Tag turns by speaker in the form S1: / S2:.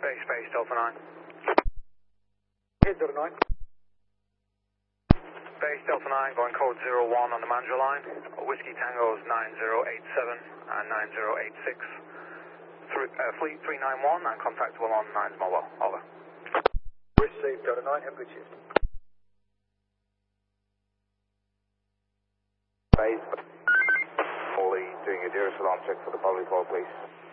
S1: Base Delta 9.
S2: Head Delta 9.
S1: Base Delta 9, going code 01 on the Mandra line. Whiskey Tango's 9087 and 9086. Fleet 391 and contactable on 9's mobile. Over.
S2: Received Delta 9, have a good shift.
S3: Base. Only doing a dearest alarm check for the public call, please.